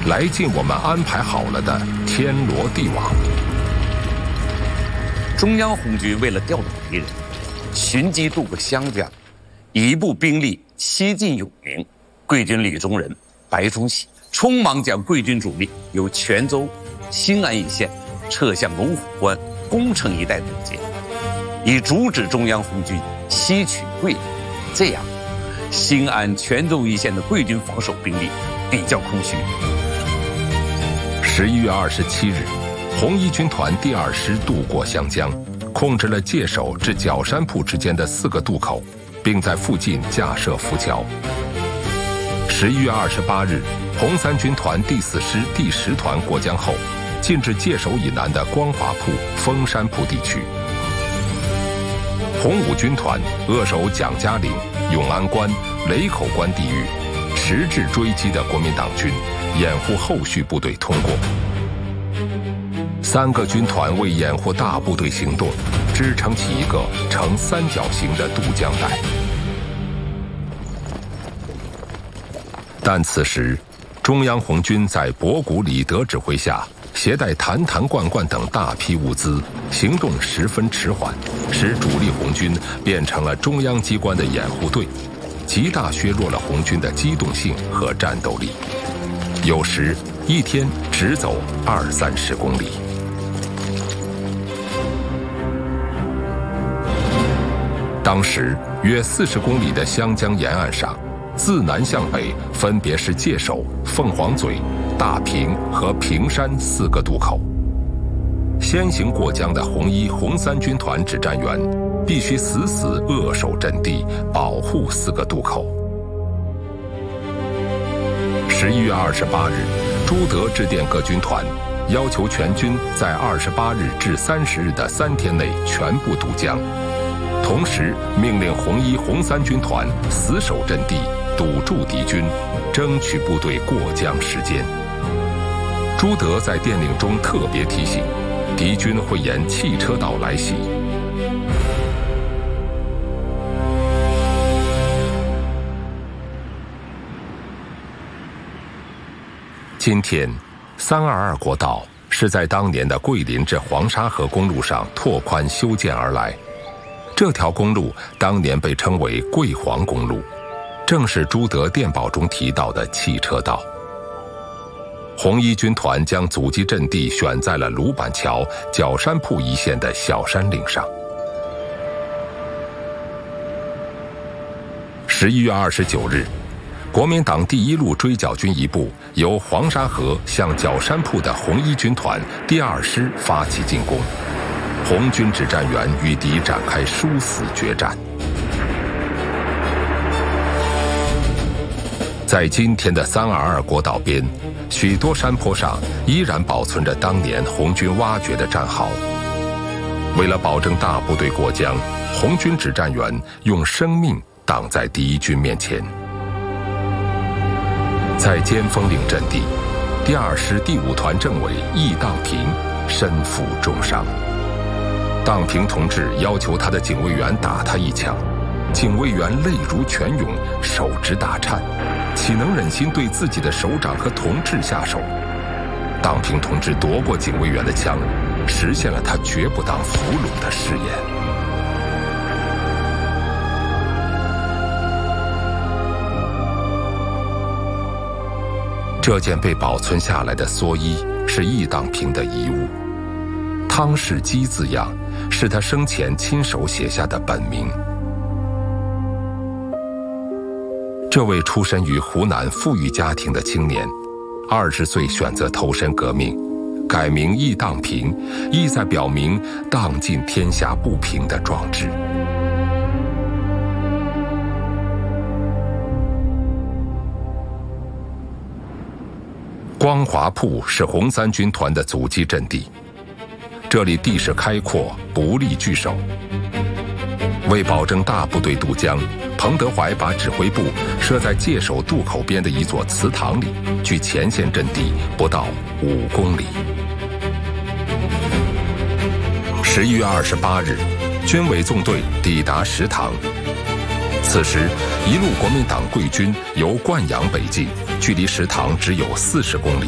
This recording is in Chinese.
来进我们安排好了的天罗地网。 中央红军为了调动敌人，寻机渡过湘江，一部兵力西进永宁，贵军李宗仁、白崇禧匆忙将贵军主力由泉州、兴安一线撤向龙虎关、恭城一带堵截，以阻止中央红军西取桂林。这样，兴安、泉州一线的贵军防守兵力比较空虚。 11月27日，红一军团第2师渡过湘江，控制了界首至角山铺之间的4个渡口，并在附近架设浮桥。11月28日，红三军团第4师第10团过江后，进至界首以南的光华铺、枫山铺地区。红五军团扼守蒋家岭、永安关、雷口关地域，迟滞追击的国民党军，掩护后续部队通过。3个军团为掩护大部队行动，支撑起一个呈三角形的渡江带。但此时，中央红军在博古、李德指挥下，携带坛坛罐罐等大批物资，行动十分迟缓，使主力红军变成了中央机关的掩护队，极大削弱了红军的机动性和战斗力。有时一天只走20-30公里。当时约40公里的湘江沿岸上，自南向北分别是界首、凤凰嘴、大坪和坪山4个渡口。先行过江的红一、红三军团指战员必须死死扼守阵地，保护4个渡口。11月28日，朱德致电各军团，要求全军在28日至30日的3天内全部渡江，同时命令红一、红三军团死守阵地，堵住敌军，争取部队过江时间。朱德在电令中特别提醒，敌军会沿汽车道来袭。今天322国道是在当年的桂林至黄沙河公路上拓宽修建而来。这条公路当年被称为桂黄公路，正是朱德电报中提到的汽车道。红一军团将阻击阵地选在了鲁板桥、角山铺一线的小山岭上。11月29日，国民党第1路追剿军一部由黄沙河向角山铺的红一军团第2师发起进攻，红军指战员与敌展开殊死决战。在今天的322国道边，许多山坡上依然保存着当年红军挖掘的战壕。为了保证大部队过江，红军指战员用生命挡在第1军面前。在尖峰岭阵地，第2师第5团政委易当平身负重伤。当平同志要求他的警卫员打他一枪，警卫员泪如泉涌，手直打颤，岂能忍心对自己的首长和同志下手？当平同志夺过警卫员的枪，实现了他绝不当俘虏的誓言。这件被保存下来的蓑衣是易当平的遗物，汤世基字样是他生前亲手写下的本名。这位出身于湖南富裕家庭的青年，20岁选择投身革命，改名易当平，意在表明荡尽天下不平的壮志。光华铺是红三军团的阻击阵地，这里地势开阔，不利据守。为保证大部队渡江，彭德怀把指挥部设在界首渡口边的一座祠堂里，距前线阵地不到5公里。11月28日，军委纵队抵达石塘。此时，一路国民党贵军由灌阳北进，距离石塘只有40公里。